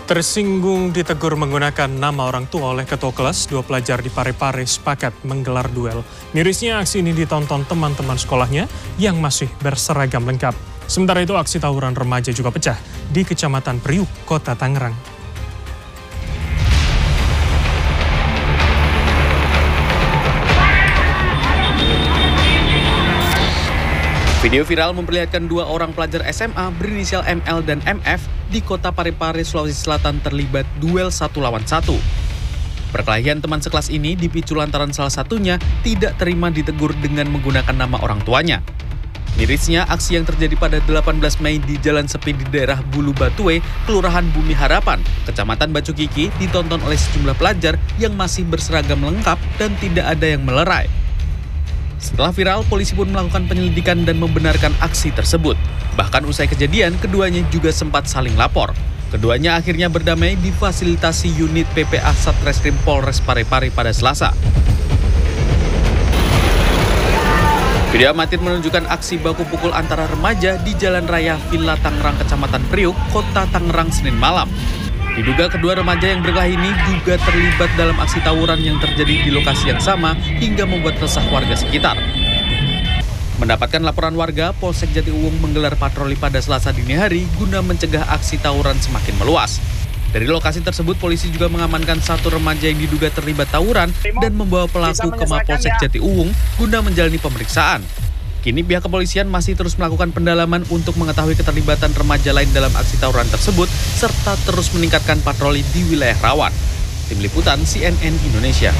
Tersinggung ditegur menggunakan nama orang tua oleh ketua kelas, 2 pelajar di Parepare sepakat menggelar duel. Mirisnya aksi ini ditonton teman-teman sekolahnya yang masih berseragam lengkap. Sementara itu aksi tawuran remaja juga pecah di Kecamatan Priuk, Kota Tangerang. Video viral memperlihatkan 2 orang pelajar SMA berinisial ML dan MF di kota Parepare, Sulawesi Selatan terlibat duel 1 lawan 1. Perkelahian teman sekelas ini dipicu lantaran salah satunya tidak terima ditegur dengan menggunakan nama orang tuanya. Mirisnya, aksi yang terjadi pada 18 Mei di Jalan Sepi di daerah Bulu Batue, Kelurahan Bumi Harapan, Kecamatan Bacukiki, ditonton oleh sejumlah pelajar yang masih berseragam lengkap dan tidak ada yang melerai. Setelah viral, polisi pun melakukan penyelidikan dan membenarkan aksi tersebut. Bahkan usai kejadian, keduanya juga sempat saling lapor. Keduanya akhirnya berdamai di fasilitasi unit PPA Satreskrim Polres Parepare pada Selasa. Video amatir menunjukkan aksi baku pukul antara remaja di Jalan Raya Villa Tangerang, Kecamatan Priuk, Kota Tangerang, Senin malam. Diduga kedua remaja yang berkelahi ini juga terlibat dalam aksi tawuran yang terjadi di lokasi yang sama hingga membuat resah warga sekitar. Mendapatkan laporan warga, Polsek Jatiuwung menggelar patroli pada Selasa dini hari guna mencegah aksi tawuran semakin meluas. Dari lokasi tersebut, polisi juga mengamankan 1 remaja yang diduga terlibat tawuran dan membawa pelaku ke Mapolsek Jatiuwung guna menjalani pemeriksaan. Kini pihak kepolisian masih terus melakukan pendalaman untuk mengetahui keterlibatan remaja lain dalam aksi tawuran tersebut, serta terus meningkatkan patroli di wilayah rawan. Tim Liputan CNN Indonesia.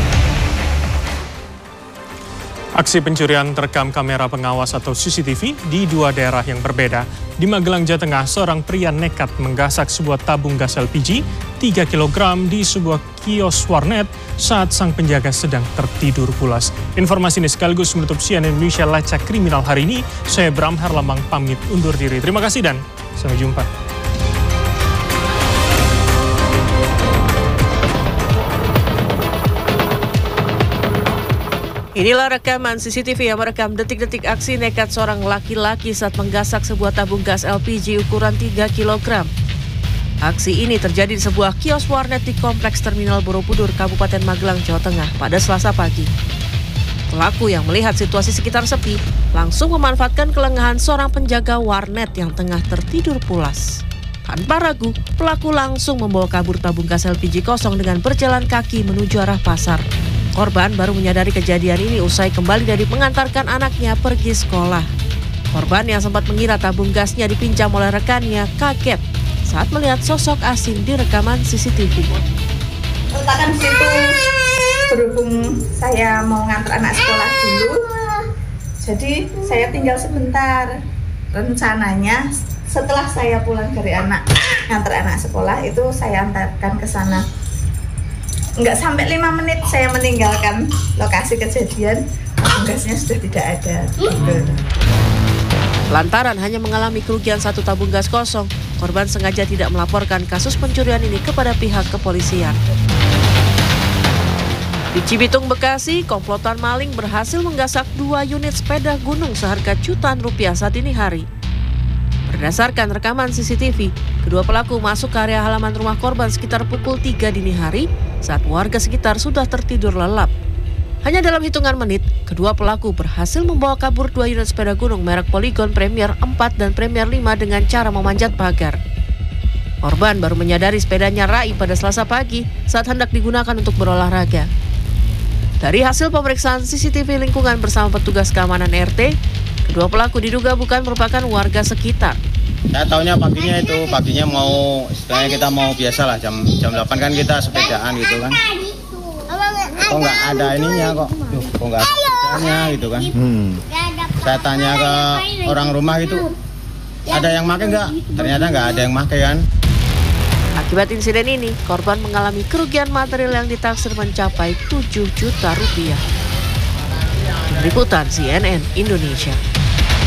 Aksi pencurian terekam kamera pengawas atau CCTV di 2 daerah yang berbeda. Di Magelang, Jawa Tengah, seorang pria nekat menggasak sebuah tabung gas LPG 3 kg di sebuah kios warnet saat sang penjaga sedang tertidur pulas. Informasi ini sekaligus menutup CNN Indonesia Lacak Kriminal hari ini. Saya Bram Herlambang pamit undur diri. Terima kasih dan sampai jumpa. Inilah rekaman CCTV yang merekam detik-detik aksi nekat seorang laki-laki saat menggasak sebuah tabung gas LPG ukuran 3 kg. Aksi ini terjadi di sebuah kios warnet di Kompleks Terminal Borobudur, Kabupaten Magelang, Jawa Tengah pada Selasa pagi. Pelaku yang melihat situasi sekitar sepi langsung memanfaatkan kelengahan seorang penjaga warnet yang tengah tertidur pulas. Tanpa ragu, pelaku langsung membawa kabur tabung gas LPG kosong dengan berjalan kaki menuju arah pasar. Korban baru menyadari kejadian ini usai kembali dari mengantarkan anaknya pergi sekolah. Korban yang sempat mengira tabung gasnya dipinjam oleh rekannya kaget saat melihat sosok asing di rekaman CCTV. Letakkan situ, berhubung saya mau ngantar anak sekolah dulu, jadi saya tinggal sebentar. Rencananya setelah saya pulang dari ngantar anak sekolah itu saya antarkan ke sana. Enggak sampai 5 menit saya meninggalkan lokasi kejadian, tabung gasnya sudah tidak ada. Lantaran hanya mengalami kerugian 1 tabung gas kosong, korban sengaja tidak melaporkan kasus pencurian ini kepada pihak kepolisian. Di Cibitung, Bekasi, komplotan maling berhasil menggasak 2 unit sepeda gunung seharga jutaan rupiah saat dini hari. Berdasarkan rekaman CCTV, kedua pelaku masuk ke area halaman rumah korban sekitar pukul 3 dini hari saat warga sekitar sudah tertidur lelap. Hanya dalam hitungan menit, kedua pelaku berhasil membawa kabur 2 unit sepeda gunung merek Polygon Premier 4 dan Premier 5 dengan cara memanjat pagar. Korban baru menyadari sepedanya raib pada Selasa pagi saat hendak digunakan untuk berolahraga. Dari hasil pemeriksaan CCTV lingkungan bersama petugas keamanan RT, kedua pelaku diduga bukan merupakan warga sekitar. Saya tahunya paginya mau, istilahnya kita mau biasa lah, jam 8 kan kita sepedaan gitu kan. Kok nggak ada ininya kok nggak ada sepedanya gitu kan. Saya tanya ke orang rumah gitu, ada yang pakai nggak? Ternyata nggak ada yang pakai kan. Akibat insiden ini, korban mengalami kerugian material yang ditaksir mencapai 7 juta rupiah. Liputan CNN Indonesia.